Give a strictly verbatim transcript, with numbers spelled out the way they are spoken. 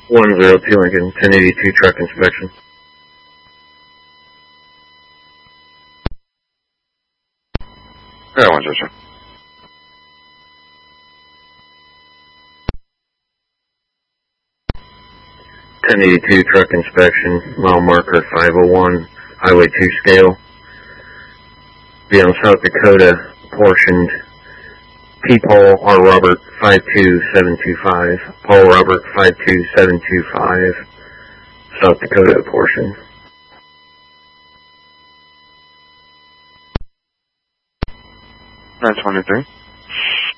one zero two Lincoln, ten eighty-two truck inspection. Yeah, one zero two. ten eighty-two truck inspection, mile marker five oh one, Highway two scale. Be on South Dakota, portioned P. Paul R. Robert five two seven two five, Paul Robert five two seven two five, South Dakota portion. nine twenty-three.